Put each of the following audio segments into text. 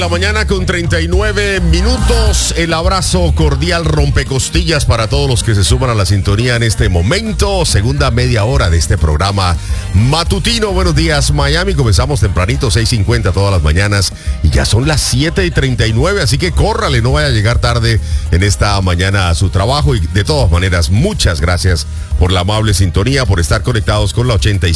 La mañana con 39 minutos, el abrazo cordial rompecostillas para todos los que se suman a la sintonía en este momento, segunda media hora de este programa matutino. Buenos días, Miami, comenzamos tempranito, 6:50 todas las mañanas y ya son las 7:39, así que córrale, no vaya a llegar tarde en esta mañana a su trabajo y de todas maneras, muchas gracias por la amable sintonía, por estar conectados con la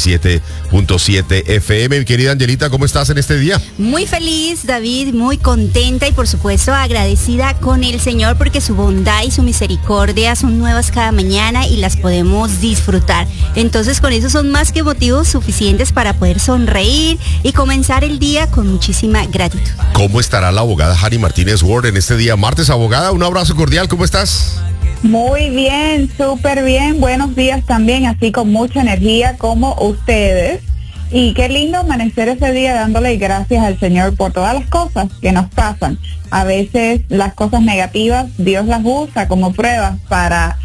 87.7 FM. Mi querida Angelita, ¿cómo estás en este día? Muy feliz, David, muy contenta y por supuesto agradecida con el Señor porque su bondad y su misericordia son nuevas cada mañana y las podemos disfrutar. Entonces con eso son más que motivos suficientes para poder sonreír y comenzar el día con muchísima gratitud. ¿Cómo estará la abogada Hani Martínez Ward en este día martes? Abogada, un abrazo cordial, ¿cómo estás? Muy bien, súper bien. Buenos días también, así con mucha energía como ustedes. Y qué lindo amanecer ese día dándole gracias al Señor por todas las cosas que nos pasan. A veces las cosas negativas Dios las usa como pruebas para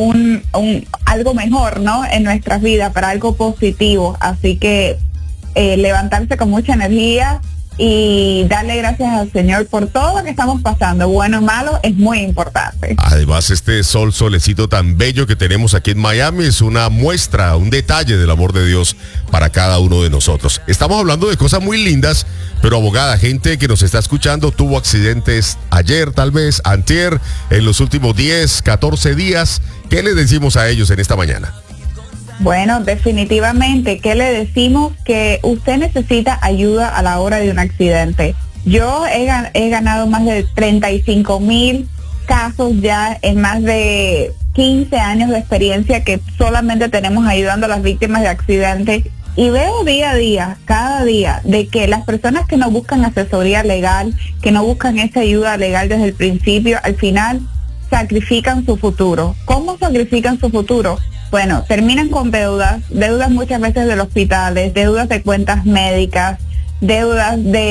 algo mejor, ¿no? En nuestras vidas, para algo positivo. Así que levantarse con mucha energía y darle gracias al Señor por todo lo que estamos pasando, bueno o malo, es muy importante. Además, este solecito tan bello que tenemos aquí en Miami es una muestra, un detalle del amor de Dios para cada uno de nosotros. Estamos hablando de cosas muy lindas, pero abogada, gente que nos está escuchando tuvo accidentes ayer, tal vez, antier, en los últimos 10, 14 días. ¿Qué le decimos a ellos en esta mañana? Bueno, definitivamente, ¿qué le decimos? Que usted necesita ayuda a la hora de un accidente. Yo he ganado más de 35,000 casos ya en más de 15 años de experiencia que solamente tenemos ayudando a las víctimas de accidentes. Y veo día a día, cada día, de que las personas que no buscan asesoría legal, que no buscan esa ayuda legal desde el principio, al final sacrifican su futuro. ¿Cómo sacrifican su futuro? Bueno, terminan con deudas muchas veces de los hospitales, deudas de cuentas médicas, deudas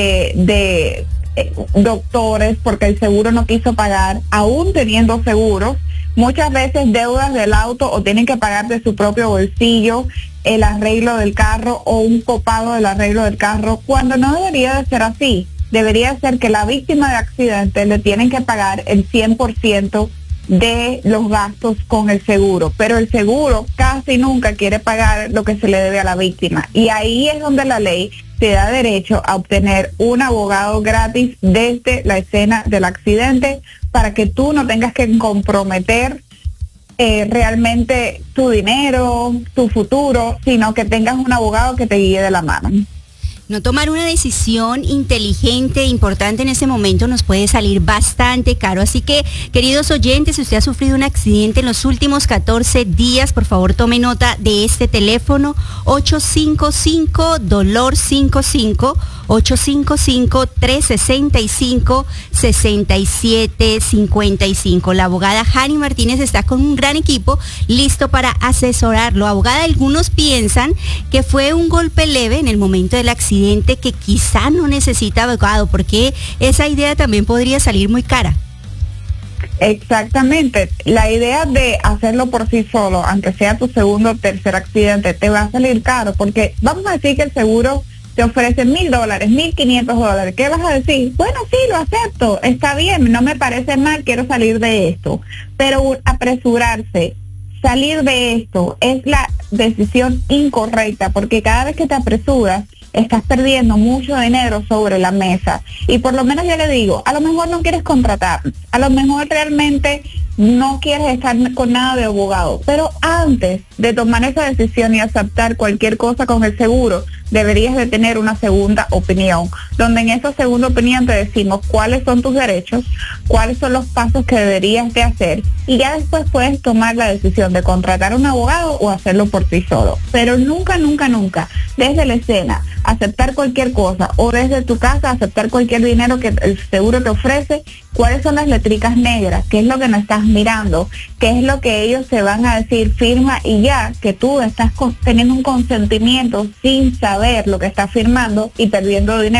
de doctores porque el seguro no quiso pagar, aún teniendo seguros, muchas veces deudas del auto o tienen que pagar de su propio bolsillo el arreglo del carro o un copago del arreglo del carro, cuando no debería de ser así. Debería ser que la víctima de accidente le tienen que pagar el 100% de los gastos con el seguro, pero el seguro casi nunca quiere pagar lo que se le debe a la víctima, y ahí es donde la ley te da derecho a obtener un abogado gratis desde la escena del accidente para que tú no tengas que comprometer realmente tu dinero, tu futuro, sino que tengas un abogado que te guíe de la mano. No tomar una decisión inteligente e importante en ese momento nos puede salir bastante caro. Así que, queridos oyentes, si usted ha sufrido un accidente en los últimos 14 días, por favor tome nota de este teléfono, 855-DOLOR55, 855-365-6755. La abogada Hani Martínez está con un gran equipo listo para asesorarlo. Abogada, algunos piensan que fue un golpe leve en el momento del accidente, que quizá no necesita abogado, porque esa idea también podría salir muy cara. Exactamente, la idea de hacerlo por sí solo, aunque sea tu segundo o tercer accidente, te va a salir caro, porque vamos a decir que el seguro te ofrece $1,000, $1,500. ¿Qué vas a decir? Bueno, sí, lo acepto, está bien, no me parece mal, quiero salir de esto. Pero apresurarse, salir de esto es la decisión incorrecta, porque cada vez que te apresuras, estás perdiendo mucho dinero sobre la mesa. Y por lo menos yo le digo, a lo mejor no quieres contratar, a lo mejor realmente no quieres estar con nada de abogado, pero antes de tomar esa decisión y aceptar cualquier cosa con el seguro, deberías de tener una segunda opinión, donde en esa segunda opinión te decimos cuáles son tus derechos, cuáles son los pasos que deberías de hacer, y ya después puedes tomar la decisión de contratar a un abogado o hacerlo por ti solo. Pero nunca, nunca, nunca, desde la escena, aceptar cualquier cosa, o desde tu casa aceptar cualquier dinero que el seguro te ofrece. ¿Cuáles son las letricas negras? ¿Qué es lo que no estás mirando? ¿Qué es lo que ellos se van a decir? Firma y ya, que tú estás teniendo un consentimiento sin saber lo que estás firmando y perdiendo dinero.